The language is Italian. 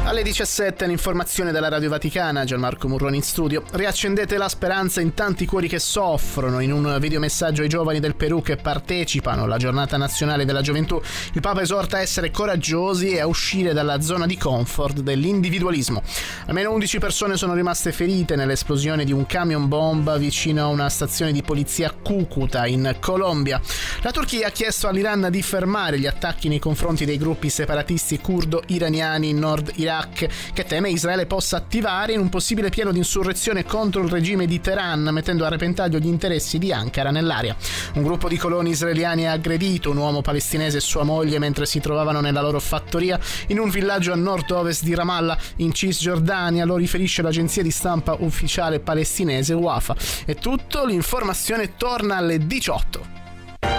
Alle 17 l'informazione dalla Radio Vaticana, Gianmarco Murroni in studio. Riaccendete la speranza in tanti cuori che soffrono. In un videomessaggio ai giovani del Perù che partecipano alla giornata nazionale della gioventù, il Papa esorta a essere coraggiosi e a uscire dalla zona di comfort dell'individualismo. Almeno 11 persone sono rimaste ferite nell'esplosione di un camion bomba vicino a una stazione di polizia a Cucuta, in Colombia. La Turchia ha chiesto all'Iran di fermare gli attacchi nei confronti dei gruppi separatisti curdo-iraniani in Nord Iraq, che teme Israele possa attivare in un possibile piano di insurrezione contro il regime di Teheran, mettendo a repentaglio gli interessi di Ankara nell'area. Un gruppo di coloni israeliani ha aggredito un uomo palestinese e sua moglie mentre si trovavano nella loro fattoria in un villaggio a nord-ovest di Ramallah, in Cisgiordania, lo riferisce l'agenzia di stampa ufficiale palestinese Wafa. È tutto, l'informazione torna alle 18.